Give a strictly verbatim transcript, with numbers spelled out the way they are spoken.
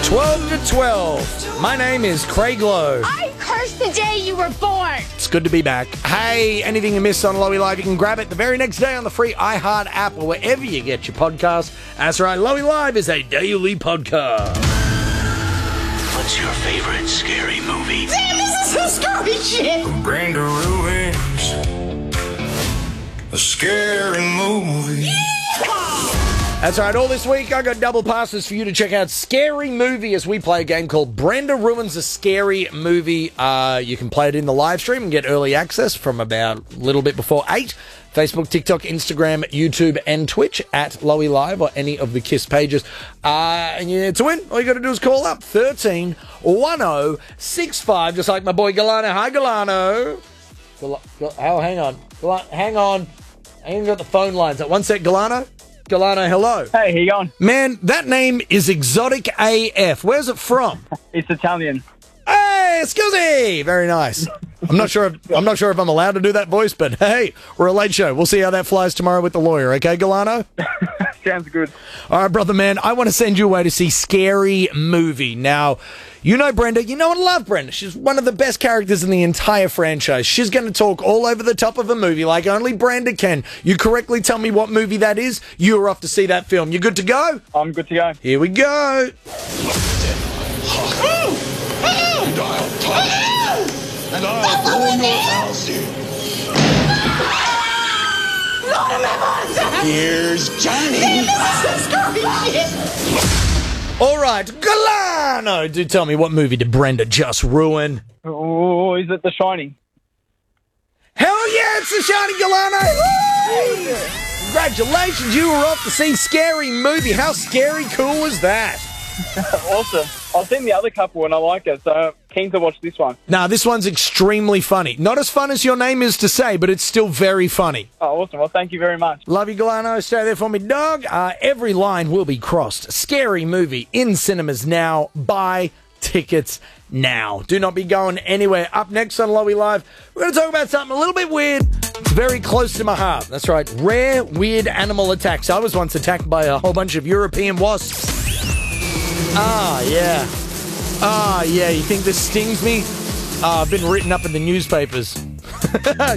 twelve to twelve. My name is Craig Lowe. I cursed the day you were born. It's good to be back. Hey, anything you missed on Lowy Live, you can grab it the very next day on the free iHeart app or wherever you get your podcasts. That's right, Lowy Live is a daily podcast. What's your favorite scary movie? Damn, this is some scary shit. Brenda Ruins, a scary movie. That's right, all this week I got double passes for you to check out Scary Movie as we play a game called Brenda Ruins a Scary Movie. Uh, you can play it in the live stream and get early access from about a little bit before eight. Facebook, TikTok, Instagram, YouTube, and Twitch at Lowy Live or any of the KISS pages. Uh, and yeah, to win, all you got to do is call up thirteen one oh six five, just like my boy Galano. Hi, Galano. Gal- Gal- oh, hang on. Gal- hang on. I ain't got the phone lines. One sec, Galano. Galano, hello. Hey, how you going? Man, that name is exotic A F. Where's it from? It's Italian. Hey, scusi! Very nice. I'm not sure if, I'm not sure if I'm allowed to do that voice, but hey, we're a late show. We'll see how that flies tomorrow with the lawyer, okay, Galano? Sounds good. All right, brother man, I want to send you away to see Scary Movie. Now, you know Brenda. You know and love Brenda. She's one of the best characters in the entire franchise. She's going to talk all over the top of a movie like only Brenda can. You correctly tell me what movie that is, you're off to see that film. You good to go? I'm good to go. Here we go. And I'll touch and I'll blow your house in. Here's Johnny. All right, Galano, do tell me, what movie did Brenda just ruin? Oh, is it The Shining? Hell yeah, it's The Shining, Galano! Woo! Congratulations, you were off to see Scary Movie. How scary cool was that? Awesome. I've seen the other couple and I like it, so keen to watch this one. Now, this one's extremely funny. Not as fun as your name is to say, but it's still very funny. Oh, awesome. Well, thank you very much. Love you, Galano. Stay there for me, dog. Uh, every line will be crossed. Scary Movie in cinemas now. Buy tickets now. Do not be going anywhere. Up next on Lowy Live, we're going to talk about something a little bit weird. It's very close to my heart. That's right. Rare, weird animal attacks. I was once attacked by a whole bunch of European wasps. Ah, yeah. Ah, yeah. You think this stings me? Ah, I've been written up in the newspapers.